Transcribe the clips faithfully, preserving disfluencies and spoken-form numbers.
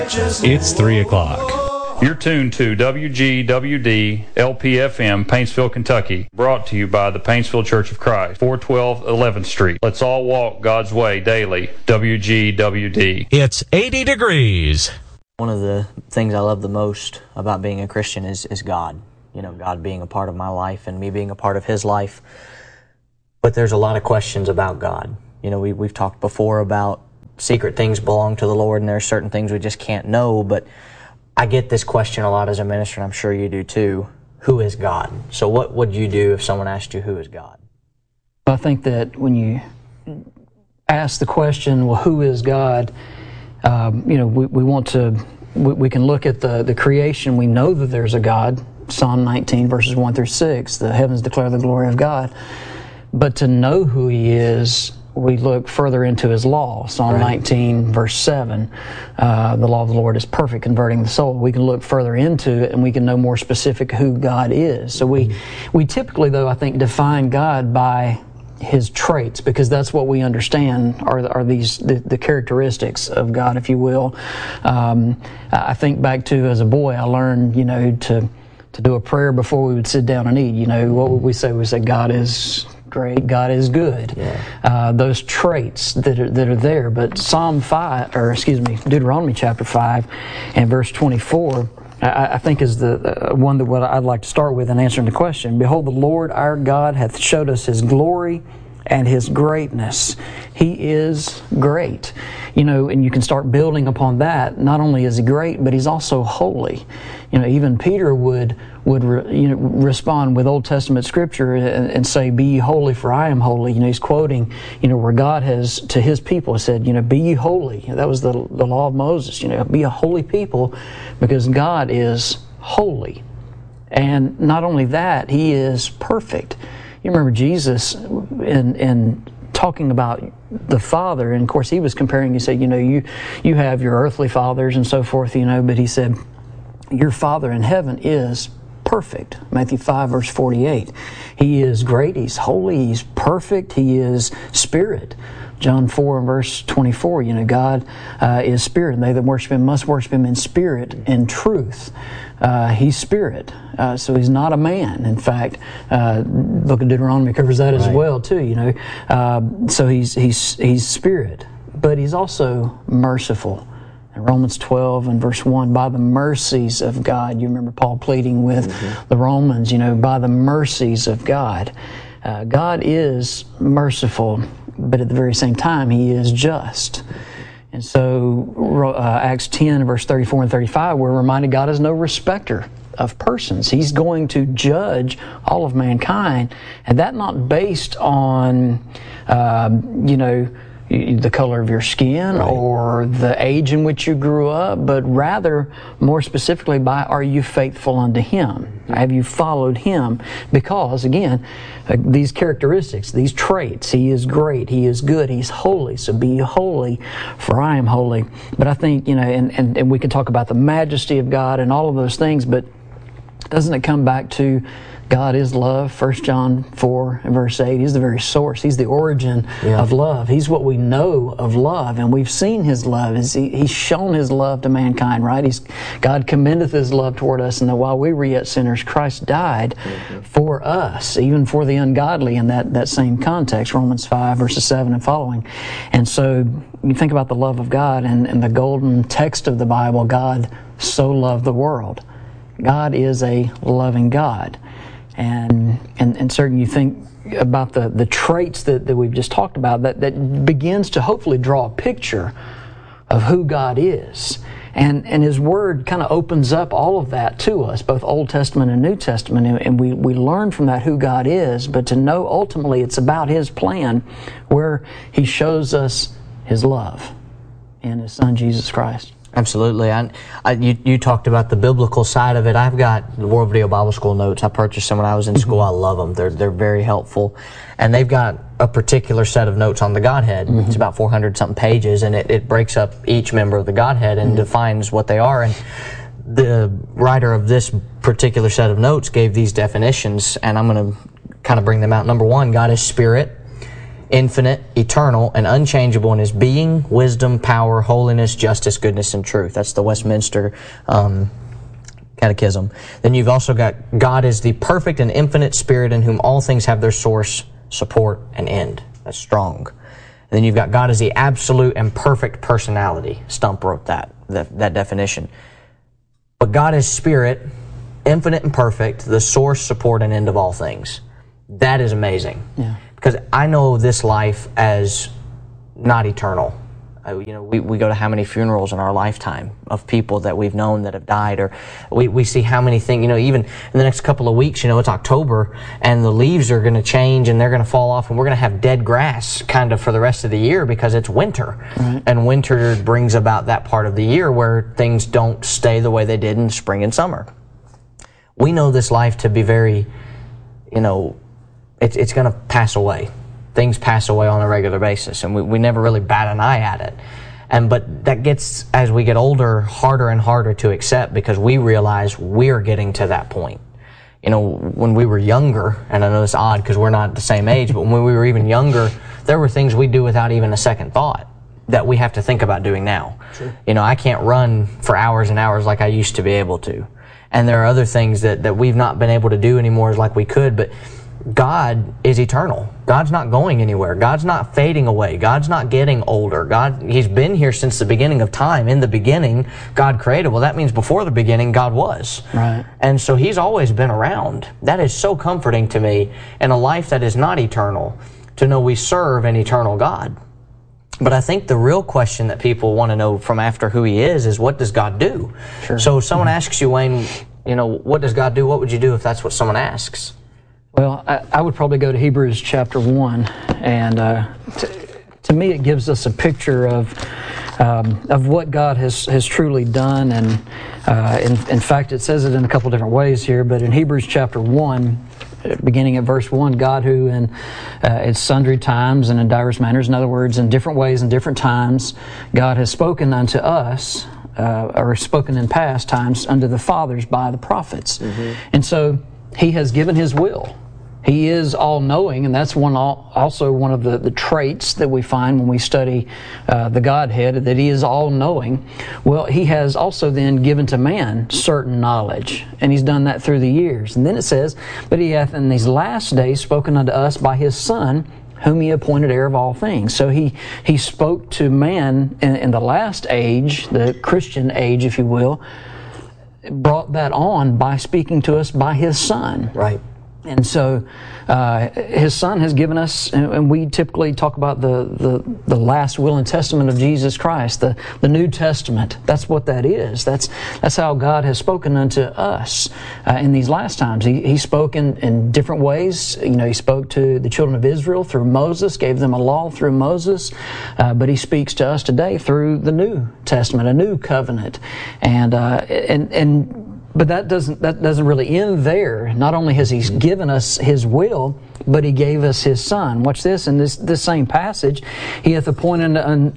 It's three o'clock. You're tuned to W G W D L P F M, Paintsville, Kentucky. Brought to you by the Paintsville Church of Christ, four twelve eleventh Street. Let's all walk God's way daily. W G W D. It's eighty degrees. One of the things I love the most about being a Christian is, is God. You know, God being a part of my life and me being a part of His life. But there's a lot of questions about God. You know, we, we've talked before about secret things belong to the Lord, and there are certain things we just can't know, but I get this question a lot as a minister, and I'm sure you do too. Who is God? So what would you do if someone asked you, who is God? I think that when you ask the question, well, who is God? Um, you know, we, we want to, we, we can look at the, the creation. We know that there's a God. Psalm nineteen, verses one through six, the heavens declare the glory of God. But to know who He is, we look further into His law. Psalm right. nineteen, verse seven, uh, the law of the Lord is perfect, converting the soul. We can look further into it, and we can know more specific who God is. So we, mm-hmm. we typically, though, I think, define God by His traits, because that's what we understand are, are these the, the characteristics of God, if you will. Um, I think back to, as a boy, I learned, you know, to to do a prayer before we would sit down and eat. You know, what would we say? We say, God is great, God is good. Yeah. Uh, those traits that are, that are there. But Psalm five, or excuse me, Deuteronomy chapter five and verse twenty-four, I, I think is the uh, one that what I'd like to start with in answering the question. Behold, the Lord our God hath showed us His glory and His greatness. He is great. You know, and you can start building upon that. Not only is He great, but He's also holy. You know, even Peter would would re, you know, respond with Old Testament scripture and, and say, "Be ye holy, for I am holy." You know, he's quoting, you know, where God has to His people said, you know, "Be ye holy." That was the the law of Moses. You know, be a holy people, because God is holy. And not only that, He is perfect. You remember Jesus in in talking about the Father, and of course He was comparing. He said, you know, you you have your earthly fathers and so forth, you know, but He said, your Father in heaven is perfect. Matthew five, verse forty-eight. He is great, He's holy, He's perfect, He is spirit. John four and verse twenty-four, you know, God uh, is spirit, and they that worship Him must worship Him in spirit and truth. Uh, he's spirit, uh, so He's not a man. In fact, uh, Book of Deuteronomy covers that as right. well too. You know, uh, so He's He's He's spirit, but He's also merciful. In Romans twelve and verse one, by the mercies of God. You remember Paul pleading with mm-hmm. the Romans, you know, by the mercies of God. Uh, God is merciful, but at the very same time, He is just. And so uh, Acts ten, verse thirty-four and thirty-five, we're reminded God is no respecter of persons. He's going to judge all of mankind, and that not based on, um, you know, the color of your skin right. or the age in which you grew up, but rather, more specifically, by are you faithful unto Him? Mm-hmm. Have you followed Him? Because, again, uh, these characteristics, these traits, He is great, He is good, He's holy, so be holy, for I am holy. But I think, you know, and, and, and we can talk about the majesty of God and all of those things, but doesn't it come back to God is love, First John four and verse eight. He's the very source. He's the origin yeah. of love. He's what we know of love, and we've seen His love. He's shown His love to mankind, right? He's, God commendeth His love toward us, and that while we were yet sinners, Christ died mm-hmm. for us, even for the ungodly in that, that same context, Romans five, verses seven and following. And so you think about the love of God, and, and the golden text of the Bible, God so loved the world. God is a loving God. And, and and certainly you think about the, the traits that, that we've just talked about, that, that begins to hopefully draw a picture of who God is. And and His Word kind of opens up all of that to us, both Old Testament and New Testament, and, and we, we learn from that who God is, but to know ultimately it's about His plan, where He shows us His love in His Son, Jesus Christ. Absolutely. I, I, you, you talked about the biblical side of it. I've got the World Video Bible School notes. I purchased them when I was in school. I love them. They're they're very helpful. And they've got a particular set of notes on the Godhead. Mm-hmm. It's about four hundred something pages, and it, it breaks up each member of the Godhead and mm-hmm. defines what they are. And the writer of this particular set of notes gave these definitions, and I'm going to kind of bring them out. Number one, God is spirit. infinite, eternal, and unchangeable in His being, wisdom, power, holiness, justice, goodness, and truth. That's the Westminster um, Catechism. Then you've also got God is the perfect and infinite Spirit in whom all things have their source, support, and end. That's strong. And then you've got God is the absolute and perfect personality. Stump wrote that, that, that definition. But God is Spirit, infinite and perfect, the source, support, and end of all things. That is amazing. Yeah. Because I know this life as not eternal. Uh, you know, we, we go to how many funerals in our lifetime of people that we've known that have died, or we, we see how many things, you know, even in the next couple of weeks, you know, it's October, and the leaves are going to change, and they're going to fall off, and we're going to have dead grass kind of for the rest of the year because it's winter. Right. And winter brings about that part of the year where things don't stay the way they did in spring and summer. We know this life to be very, you know, it's, it's going to pass away. Things pass away on a regular basis, and we, we never really bat an eye at it. And but that gets, as we get older, harder and harder to accept because we realize we're getting to that point. You know, when we were younger, and I know it's odd because we're not the same age, but when we were even younger, there were things we do without even a second thought that we have to think about doing now. Sure. You know, I can't run for hours and hours like I used to be able to. And there are other things that, that we've not been able to do anymore like we could, but God is eternal. God's not going anywhere. God's not fading away. God's not getting older. God, He's been here since the beginning of time. In the beginning, God created. Well, that means before the beginning, God was. Right. And so He's always been around. That is so comforting to me in a life that is not eternal, to know we serve an eternal God. But I think the real question that people want to know from after who He is is, what does God do? Sure. So if someone asks you, Wayne, you know, what does God do? What would you do if that's what someone asks? Well, I, I would probably go to Hebrews chapter one, and uh, to, to me it gives us a picture of um, of what God has, has truly done, and uh, in, in fact it says it in a couple different ways here, but in Hebrews chapter one, beginning at verse one, God who in uh, at sundry times and in diverse manners, in other words, in different ways and different times, God has spoken unto us, uh, or spoken in past times unto the fathers by the prophets. Mm-hmm. And so He has given His will. He is all-knowing, and that's one also one of the, the traits that we find when we study uh, the Godhead, that He is all-knowing. Well, He has also then given to man certain knowledge, and He's done that through the years. And then it says, but He hath in these last days spoken unto us by His Son, whom He appointed heir of all things. So He, he spoke to man in, in the last age, the Christian age, if you will, brought that on by speaking to us by His Son. Right. And so uh, His Son has given us, and we typically talk about the, the, the last will and testament of Jesus Christ, the, the New Testament. That's what that is. That's that's how God has spoken unto us uh, in these last times. He, he spoke in, in different ways. You know, He spoke to the children of Israel through Moses, gave them a law through Moses, uh, but He speaks to us today through the New Testament, a new covenant. And uh, and and But that doesn't that doesn't really end there. Not only has He given us His will, but He gave us His Son. Watch this, in this, this same passage, He hath appointed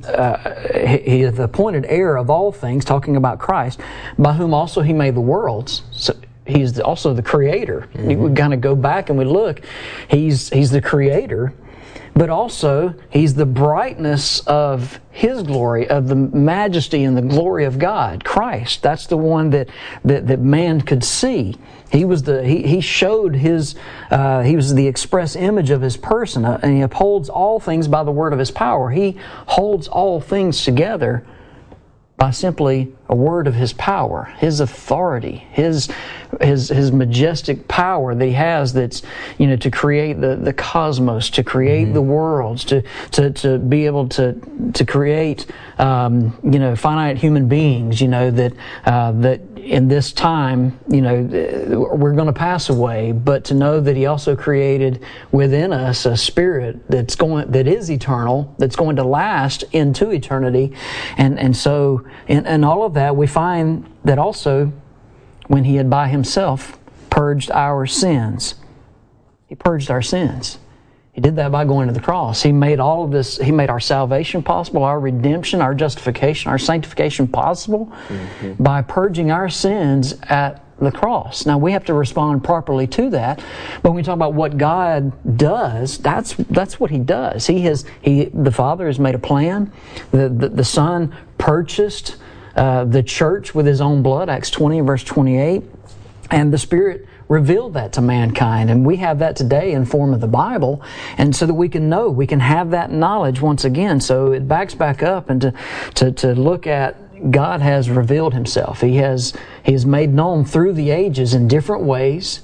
uh, He hath appointed heir of all things, talking about Christ, by whom also He made the worlds. So He's also the Creator. Mm-hmm. We kind of go back and we look. He's He's the Creator. But also, He's the brightness of His glory, of the majesty and the glory of God, Christ. That's the one that that, that man could see. He was the He, he showed His uh, He was the express image of His person, uh, and He upholds all things by the word of His power. He holds all things together by simply a word of His power, His authority, His His His majestic power that He has, that's, you know, to create the, the cosmos, to create mm-hmm. the worlds, to, to, to be able to to create um, you know, finite human beings, you know, that uh, that in this time, you know, we're going to pass away, but to know that He also created within us a spirit that's going that is eternal, that's going to last into eternity. And and so in, in all of that, we find that also when He had by Himself purged our sins, He purged our sins. He did that by going to the cross. He made all of this, He made our salvation possible, our redemption, our justification, our sanctification possible mm-hmm. by purging our sins at the cross. Now, we have to respond properly to that, but when we talk about what God does, that's that's what He does. He has, He, the Father has made a plan. The, the, the Son purchased uh, the church with His own blood, Acts twenty, verse twenty-eight, and the Spirit revealed that to mankind, and we have that today in form of the Bible, and so that we can know, we can have that knowledge once again. So it backs back up and to, to, to look at God has revealed Himself. He has, He has made known through the ages in different ways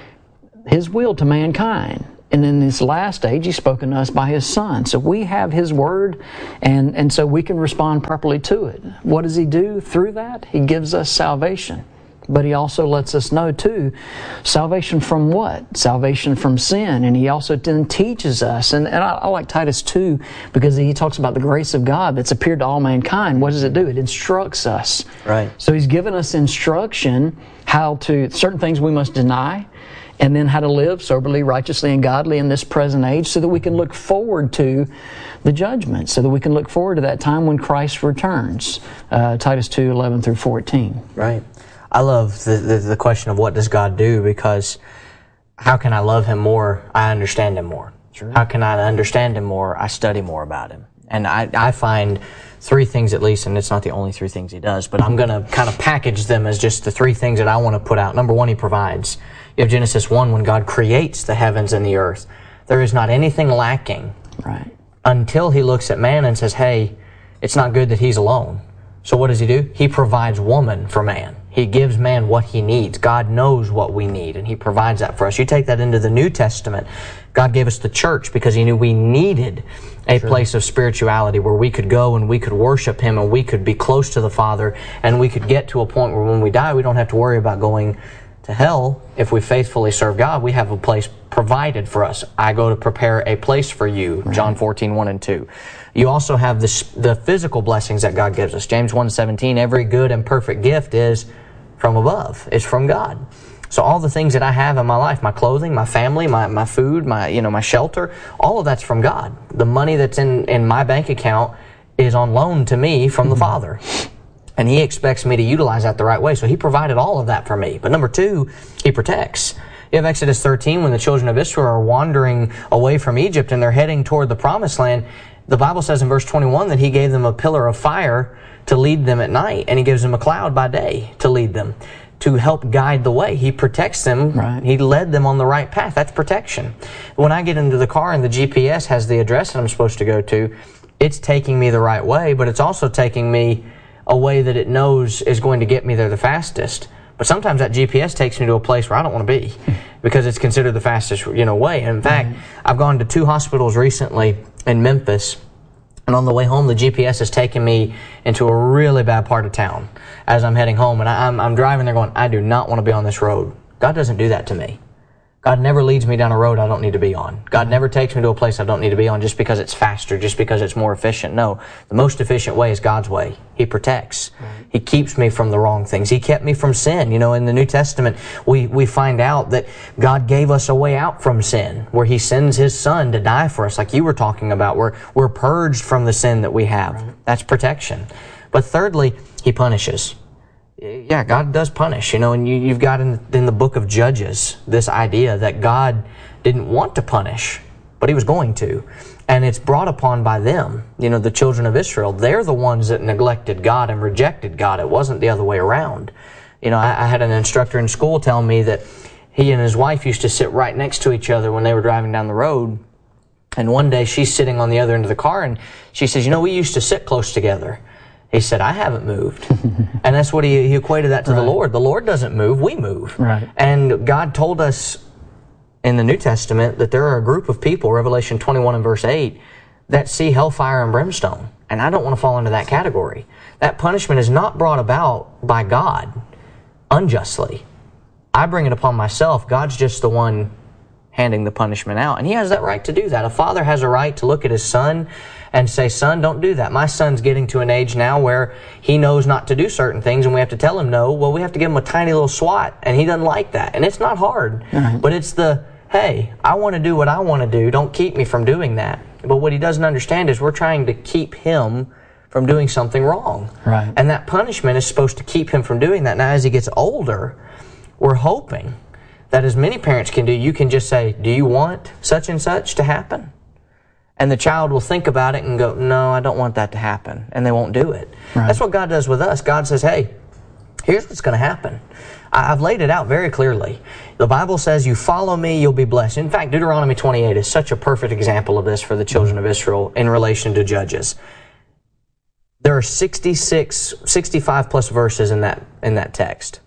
His will to mankind. And in this last age, He's spoken to us by His Son. So we have His Word, and, and so we can respond properly to it. What does He do through that? He gives us salvation. But He also lets us know, too, salvation from what? Salvation from sin. And He also then teaches us. And, and I, I like Titus two because he talks about the grace of God that's appeared to all mankind. What does it do? It instructs us. Right. So He's given us instruction how to, certain things we must deny, and then how to live soberly, righteously, and godly in this present age so that we can look forward to the judgment, so that we can look forward to that time when Christ returns. Uh, Titus two, eleven through fourteen. Right. I love the, the, the question of what does God do, because how can I love Him more? I understand Him more. Sure. How can I understand Him more? I study more about Him. And I, I find three things at least, and it's not the only three things He does, but I'm going to kind of package them as just the three things that I want to put out. Number one, He provides. You have Genesis one, when God creates the heavens and the earth. There is not anything lacking right. until He looks at man and says, hey, it's not good that he's alone. So what does He do? He provides woman for man. He gives man what he needs. God knows what we need, and He provides that for us. You take that into the New Testament. God gave us the church because He knew we needed a sure. place of spirituality where we could go and we could worship Him and we could be close to the Father, and we could get to a point where when we die, we don't have to worry about going to hell. If we faithfully serve God, we have a place provided for us. I go to prepare a place for you, right. John fourteen, one and two. You also have the, the physical blessings that God gives us. James one seventeen, every good and perfect gift is from above. It's from God. So all the things that I have in my life, my clothing, my family, my, my food, my you know my shelter, all of that's from God. The money that's in, in my bank account is on loan to me from the Father. And He expects me to utilize that the right way. So He provided all of that for me. But number two, He protects. You have Exodus thirteen, when the children of Israel are wandering away from Egypt and they're heading toward the Promised Land. The Bible says in verse twenty-one that He gave them a pillar of fire to lead them at night, and He gives them a cloud by day to lead them, to help guide the way. He protects them. Right. He led them on the right path. That's protection. When I get into the car and the G P S has the address that I'm supposed to go to, it's taking me the right way, but it's also taking me a way that it knows is going to get me there the fastest. But sometimes that G P S takes me to a place where I don't want to be because it's considered the fastest, you know, way. And in fact, mm-hmm. I've gone to two hospitals recently in Memphis, and on the way home, the G P S has taken me into a really bad part of town as I'm heading home. And I, I'm, I'm driving there going, I do not want to be on this road. God doesn't do that to me. God never leads me down a road I don't need to be on. God never takes me to a place I don't need to be on just because it's faster, just because it's more efficient. No, the most efficient way is God's way. He protects. Right. He keeps me from the wrong things. He kept me from sin. You know, in the New Testament, we, we find out that God gave us a way out from sin, where He sends His Son to die for us, like you were talking about, where we're purged from the sin that we have. Right. That's protection. But thirdly, He punishes. Yeah, God does punish, you know, and you, you've got in, in the book of Judges this idea that God didn't want to punish, but He was going to. And it's brought upon by them, you know, the children of Israel. They're the ones that neglected God and rejected God. It wasn't the other way around. You know, I, I had an instructor in school tell me that he and his wife used to sit right next to each other when they were driving down the road. And one day she's sitting on the other end of the car and she says, you know, we used to sit close together. He said, I haven't moved. And that's what he, he equated that to right. the Lord. The Lord doesn't move, we move. Right. And God told us in the New Testament that there are a group of people, Revelation twenty-one and verse eight, that see hellfire and brimstone. And I don't want to fall into that category. That punishment is not brought about by God unjustly. I bring it upon myself. God's just the one handing the punishment out. And He has that right to do that. A father has a right to look at his son and say, son, don't do that. My son's getting to an age now where he knows not to do certain things and we have to tell him no. Well, we have to give him a tiny little swat and he doesn't like that. And it's not hard, right. but it's the hey, I want to do what I want to do. Don't keep me from doing that. But what he doesn't understand is we're trying to keep him from doing something wrong. Right. And that punishment is supposed to keep him from doing that. Now, as he gets older, we're hoping that, as many parents can do, you can just say, do you want such and such to happen? And the child will think about it and go, no, I don't want that to happen. And they won't do it. Right. That's what God does with us. God says, hey, here's what's going to happen. I've laid it out very clearly. The Bible says, you follow me, you'll be blessed. In fact, Deuteronomy twenty-eight is such a perfect example of this for the children of Israel in relation to Judges. There are sixty-six, sixty-five plus verses in that, in that text.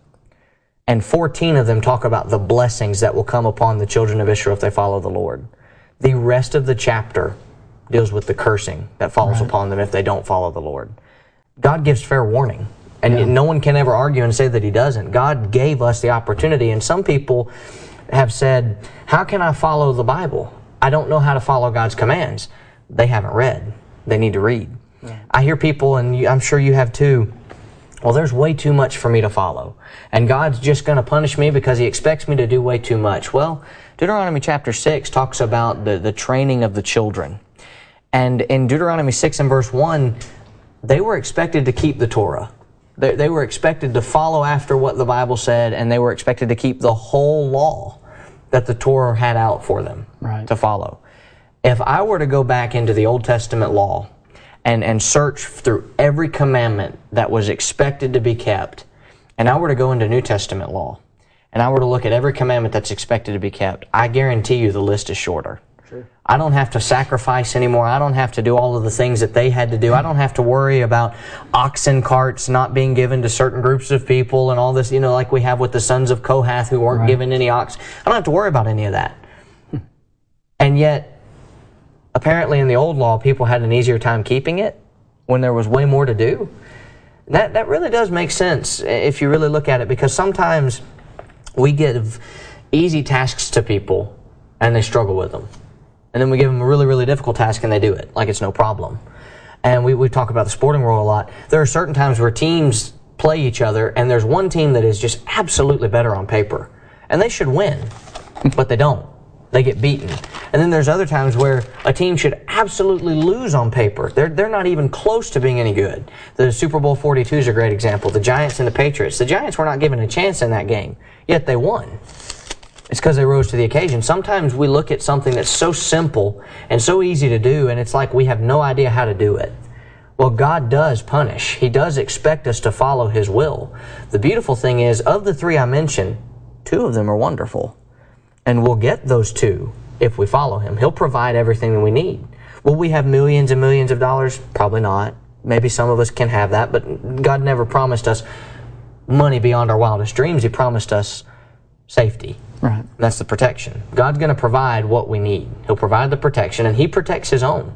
And fourteen of them talk about the blessings that will come upon the children of Israel if they follow the Lord. The rest of the chapter deals with the cursing that falls right. upon them if they don't follow the Lord. God gives fair warning, and yeah. no one can ever argue and say that he doesn't. God gave us the opportunity, and some people have said, how can I follow the Bible? I don't know how to follow God's commands. They haven't read. They need to read. Yeah. I hear people, and you, I'm sure you have too, well, there's way too much for me to follow, and God's just going to punish me because he expects me to do way too much. Well, Deuteronomy chapter six talks about the, the training of the children. And in Deuteronomy six and verse one, they were expected to keep the Torah. They, they were expected to follow after what the Bible said, and they were expected to keep the whole law that the Torah had out for them right. to follow. If I were to go back into the Old Testament law and, and search through every commandment that was expected to be kept, and I were to go into New Testament law, and I were to look at every commandment that's expected to be kept, I guarantee you the list is shorter. Sure. I don't have to sacrifice anymore. I don't have to do all of the things that they had to do. I don't have to worry about oxen carts not being given to certain groups of people and all this, you know, like we have with the sons of Kohath who weren't right. given any ox. I don't have to worry about any of that. Hmm. And yet, apparently in the old law, people had an easier time keeping it when there was way more to do. That, that really does make sense if you really look at it, because sometimes we give easy tasks to people and they struggle with them. And then we give them a really, really difficult task and they do it like it's no problem. And we, we talk about the sporting world a lot. There are certain times where teams play each other and there's one team that is just absolutely better on paper. And they should win, but they don't. They get beaten. And then there's other times where a team should absolutely lose on paper. They're, they're not even close to being any good. The Super Bowl forty-two is a great example. The Giants and the Patriots. The Giants were not given a chance in that game, yet they won. It's because they rose to the occasion. Sometimes we look at something that's so simple and so easy to do, and it's like we have no idea how to do it. Well, God does punish. He does expect us to follow His will. The beautiful thing is, of the three I mentioned, two of them are wonderful. And we'll get those two if we follow Him. He'll provide everything that we need. Will we have millions and millions of dollars? Probably not. Maybe some of us can have that, but God never promised us money beyond our wildest dreams. He promised us safety. Right. That's the protection. God's going to provide what we need. He'll provide the protection, and He protects His own.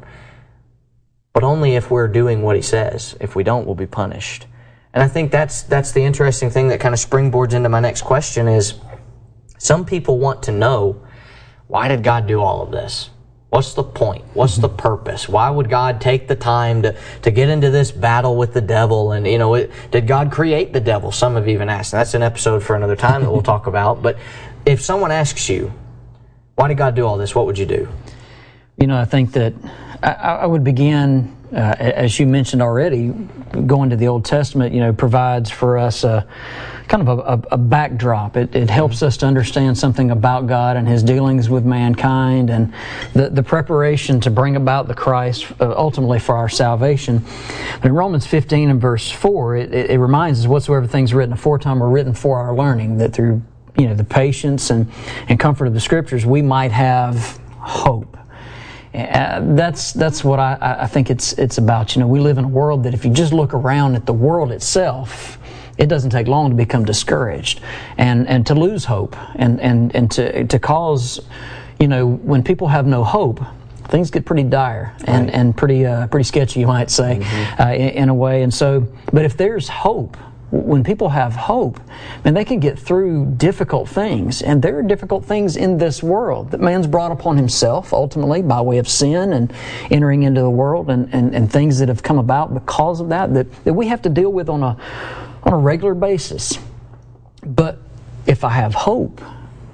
But only if we're doing what He says. If we don't, we'll be punished. And I think that's that's the interesting thing that kind of springboards into my next question is, some people want to know, why did God do all of this? What's the point? What's the purpose? Why would God take the time to, to get into this battle with the devil? And, you know, it, did God create the devil? Some have even asked. And that's an episode for another time that we'll talk about. But if someone asks you, why did God do all this? What would you do? You know, I think that I, I would begin, uh, as you mentioned already, going to the Old Testament, you know, provides for us a kind of a, a backdrop. It, it helps us to understand something about God and His dealings with mankind and the, the preparation to bring about the Christ uh, ultimately for our salvation. But in Romans fifteen and verse four, it, it, it reminds us whatsoever things written aforetime are written for our learning, that through, you know, the patience and, and comfort of the Scriptures, we might have hope. Uh, that's that's what I, I think it's it's about. You know, we live in a world that if you just look around at the world itself, it doesn't take long to become discouraged and, and to lose hope and, and, and to to cause, you know, when people have no hope, things get pretty dire and, right. and pretty uh, pretty sketchy, you might say, mm-hmm. uh, in, in a way. And so, but if there's hope, when people have hope, man, they can get through difficult things. And there are difficult things in this world that man's brought upon himself, ultimately, by way of sin and entering into the world and, and, and things that have come about because of that, that, that we have to deal with on a, on a regular basis. But if I have hope,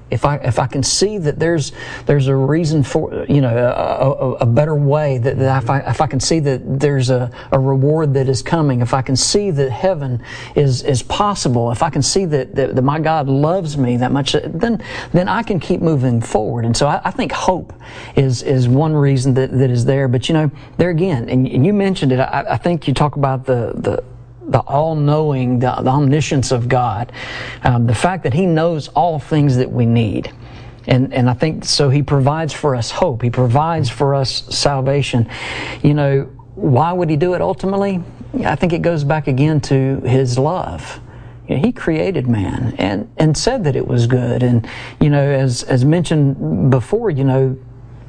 if I if I can see that there's there's a reason for, you know, a, a, a better way, that, that if I if I can see that there's a, a reward that is coming, if I can see that heaven is is possible, if I can see that, that, that my God loves me that much, then then I can keep moving forward. And so I, I think hope is is one reason that, that is there. But you know, there again, and, and you mentioned it, I, I think you talk about the the the all-knowing, the, the omniscience of God, um, the fact that He knows all things that we need. And and I think so He provides for us hope. He provides for us salvation. You know, why would He do it ultimately? I think it goes back again to His love. You know, He created man and, and said that it was good. And, you know, as, as mentioned before, you know,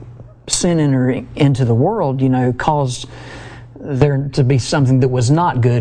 sin entering into the world, you know, caused there to be something that was not good